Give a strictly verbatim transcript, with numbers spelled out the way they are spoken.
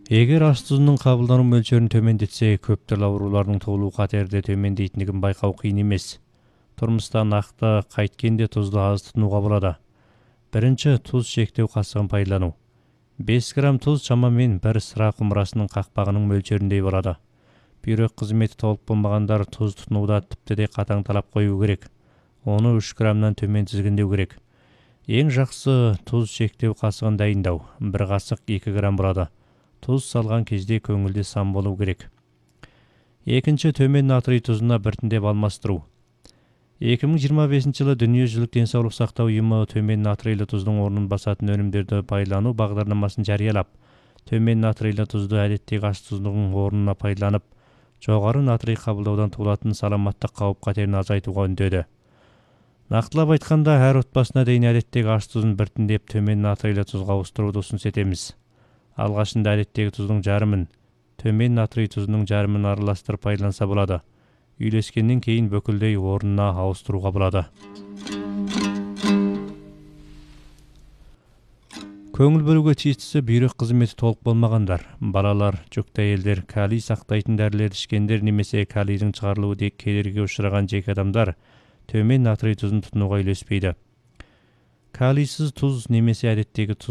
Эгер аш тузунун кабылдануу мөлчөрүн төмөндетсе, көптөгөн оорулардын туулуу катерде төмөндейтиндигин байкоо кыйын эмес. Турмушта накты кайткенде тузду аз тутунууга болот. Биринчи, туз чектөө касыгын пайдалануу. беш грамм туз чамамен бир сыра кумурасынын какпагынын мөлчөрүндөй болот. Бүйрөк кызмети толук болмагандар туз тутунууда типтей катаң талап коюу керек. Оны үч граммдан төмөн тизгиндөө керек. Эң жакшысы туз чектөө касыгын дайындоо. бир касык эки грамм болот. Туз салган кезде көңүлдү сан болуу керек. Экинчи, төмөн натрий тузуна биртиндеп алмаштыруу. эки миң жыйырма бешинчи жылы Дүйнө жүзүлүк ден соолук сактоо уюму төмөн натрийлүү туздун ордун басатын өнүмдөрдү пайдалануу багдарнамасын жарыялап, төмөн натрийлүү тузду адеттеги аш тузунун ордуна пайдаланып, жогору натрий кабылдоодон туулатын саламаттык кауп-катерин азайтууга үндөдү. Нактылап айтканда, ар отбасына дейин адеттеги аш тузун биртиндеп төмөн натрийлүү тузга ауыстырууду сунуш этебиз. Алгашында адеттеги туздун жарымын, төмөн натрий тузунун жарымын аралаштырып пайдаланса болот. Үйлөскөндөн кийин бөкүлдөй ордуна ауыстырууга болот. Көңүл бөлүүгө чечтиси бүйрөк кызмети толук болмагандар, балалар, жүктүү әйелдер, калий сактайтын дарылер ичкендер немесе калийдин чыгарылуу кедергиге учураган жеке адамдар төмөн натрий тузун тутунууга үйлөшпөйдү. Калийсиз туз немесе адеттеги туз